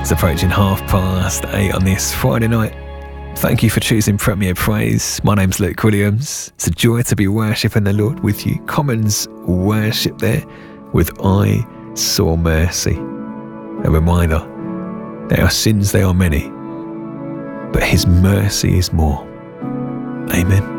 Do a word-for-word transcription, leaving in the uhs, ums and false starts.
It's approaching half past eight on this Friday night. Thank you for choosing Premier Praise. My name's Luke Williams. It's a joy to be worshipping the Lord with you. Commons worship there with I Saw Mercy. A reminder that our sins, they are many, but his mercy is more. Amen.